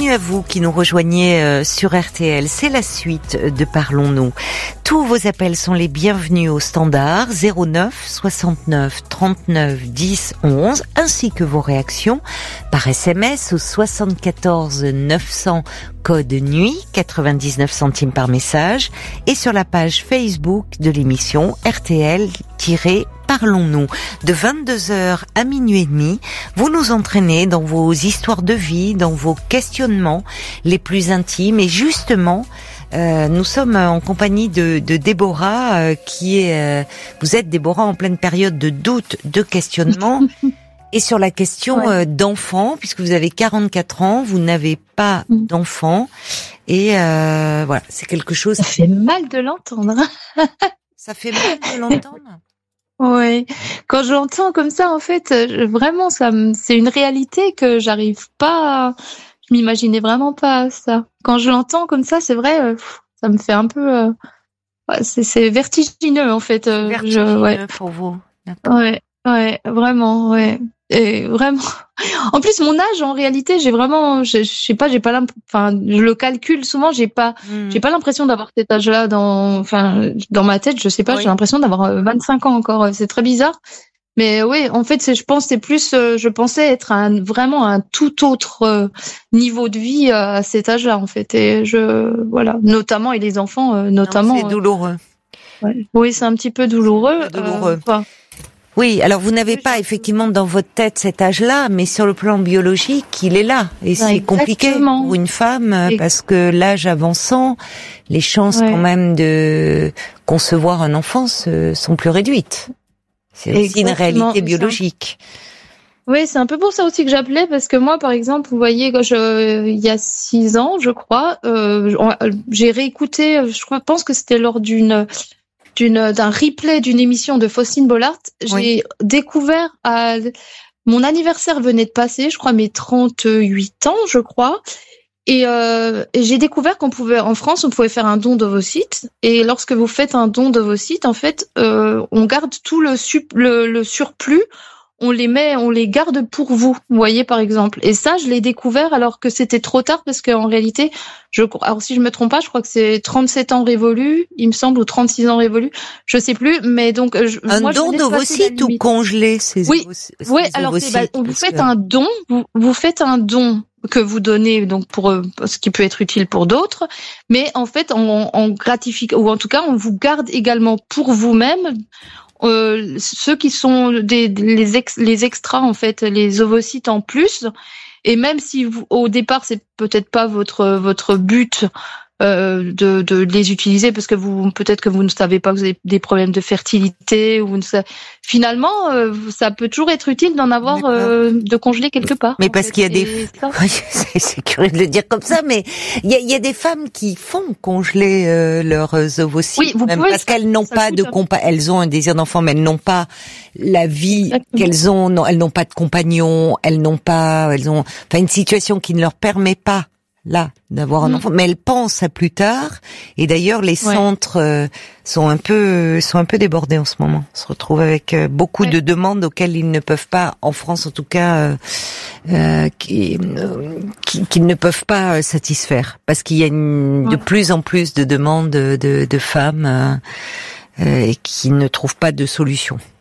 Bienvenue à vous qui nous rejoignez sur RTL. C'est la suite de Parlons-nous. Tous vos appels sont les bienvenus au standard 09 69 39 10 11 ainsi que vos réactions par SMS au 74 900 code nuit 99 centimes par message et sur la page Facebook de l'émission RTL-Parlons-nous. De 22h à minuit et demi, vous nous entraînez dans vos histoires de vie, dans vos questionnements les plus intimes et justement, nous sommes en compagnie de Déborah qui est... vous êtes Déborah en pleine période de doute, de questionnement et sur la question d'enfants, puisque vous avez 44 ans, vous n'avez pas d'enfants et voilà, c'est quelque chose... Ça fait mal de l'entendre. Ça fait mal de l'entendre. Oui, quand je l'entends comme ça, en fait, vraiment, c'est une réalité que j'arrive pas... Je m'imaginais vraiment pas ça. Quand je l'entends comme ça, c'est vrai, ça me fait un peu... c'est vertigineux, en fait. Vertigineux pour vous. D'accord. Ouais, vraiment, ouais. Et vraiment. En plus, mon âge, en réalité, j'ai vraiment, je sais pas, enfin, je le calcule souvent, j'ai pas l'impression d'avoir cet âge-là dans ma tête, je sais pas, j'ai l'impression d'avoir 25 ans encore. C'est très bizarre. Mais oui, en fait, je pensais être vraiment un tout autre niveau de vie à cet âge-là, en fait. Et voilà, notamment, et les enfants, notamment. C'est douloureux. Oui, c'est un petit peu douloureux. Oui, alors vous n'avez pas effectivement dans votre tête cet âge-là, mais sur le plan biologique, il est là. Et c'est compliqué pour une femme parce que l'âge avançant, les chances quand même de concevoir un enfant sont plus réduites. C'est aussi une réalité biologique. Oui, c'est un peu pour ça aussi que j'appelais, parce que moi, par exemple, vous voyez, il y a 6 ans, je crois, j'ai réécouté, je pense que c'était lors d'un replay d'une émission de Faustine Bollard. J'ai découvert, mon anniversaire venait de passer, je crois mes 38 ans, je crois. Et j'ai découvert en France, on pouvait faire un don d'ovocytes. Et lorsque vous faites un don d'ovocytes, en fait, on garde tout le surplus, on les garde pour vous. Vous voyez, par exemple. Et ça, je l'ai découvert alors que c'était trop tard, parce qu'en réalité, alors si je me trompe pas, je crois que c'est 37 ans révolus, il me semble, ou 36 ans révolus, je sais plus. Mais donc, un don d'ovocytes ou congelé ces ovocytes? Oui, alors vous faites un don, vous faites un don que vous donnez donc pour ce qui peut être utile pour d'autres, mais en fait on gratifie, ou en tout cas on vous garde également pour vous-même ceux qui sont les extras, en fait, les ovocytes en plus. Et même si au départ c'est peut-être pas votre but de les utiliser, parce que peut-être que vous ne savez pas que vous avez des problèmes de fertilité, ou finalement ça peut toujours être utile d'en avoir de congeler quelque part. Mais parce qu'il y a c'est curieux de le dire comme ça, mais il y a des femmes qui font congeler leurs ovocytes, parce qu'elles n'ont pas elles ont un désir d'enfant, mais elles n'ont pas la vie qu'elles ont, non, elles n'ont pas de compagnon, elles ont une situation qui ne leur permet pas d'avoir un enfant, mais elles pensent à plus tard. Et d'ailleurs, les centres sont un peu débordés en ce moment. On se retrouve avec beaucoup de demandes auxquelles ils ne peuvent pas, en France en tout cas, qu'ils ne peuvent pas satisfaire, parce qu'il y a de plus en plus de demandes de femmes et qui ne trouvent pas de solution.